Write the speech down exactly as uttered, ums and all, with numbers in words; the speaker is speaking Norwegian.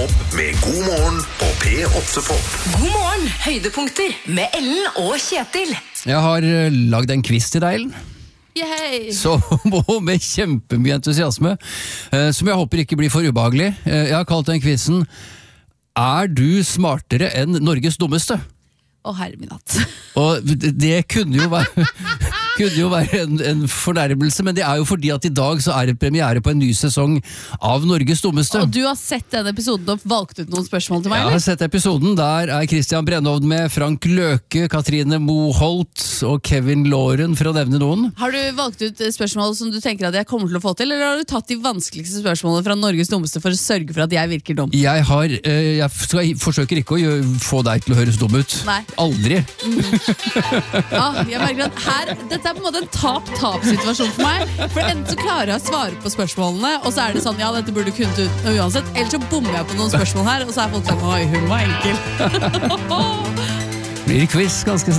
opp med God morgen på P åtte Pop. God morgen, høydepunkter med Ellen og Kjetil. Jeg har uh, lagd en quiz til deg, Ellen. Yay. Så med kjempemye entusiasme, uh, som jeg håper ikke blir for ubehagelig. Uh, jeg har kalt den quizen Er du smartere enn Norges dummeste? Å, herre min hatt. Og det, det kunne jo være kunne jo være en, en fornærmelse, men det er jo fordi at i dag så er det premiere på en ny sesong av Norges dummeste. Og du har sett den episoden og valgt ut noen spørsmål til meg, Jeg eller? har sett episoden, der er Christian Brennhovd med, Frank Løke, Katrine Moholt og Kevin Lauren, for å nevne noen. Har du valgt ut spørsmål som du tenker at jeg kommer til å få til, eller har du tatt de vanskeligste spørsmålene fra Norges dummeste for å sørge for at jeg virker dum? Jeg har, eh, jeg skal, forsøker ikke å gjøre, få deg til å høres dum ut. Nei. Aldri. Ah, jeg merker at her, dette er på en måte en tap-tap-situasjon for meg. For enten så klarer jeg å svare på spørsmålene, og så er det sånn, ja, dette burde du kunnet ut uansett. Eller så bommer jeg på noen spørsmål her, og så er folk sånn, oi, hun var enkel. Blir det quiz ganske